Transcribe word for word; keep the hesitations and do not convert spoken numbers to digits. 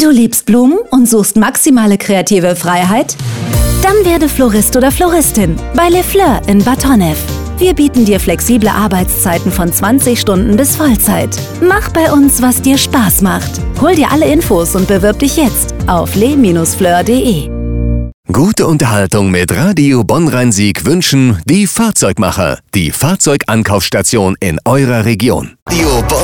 Du liebst Blumen und suchst maximale kreative Freiheit? Dann werde Florist oder Floristin bei Les Fleurs in Bad Honnef. Wir bieten dir flexible Arbeitszeiten von zwanzig Stunden bis Vollzeit. Mach bei uns, was dir Spaß macht. Hol dir alle Infos und bewirb dich jetzt auf les fleurs punkt de. Gute Unterhaltung mit Radio Bonn-Rhein-Sieg wünschen die Fahrzeugmacher, die Fahrzeugankaufstation in eurer Region. Radio Bonn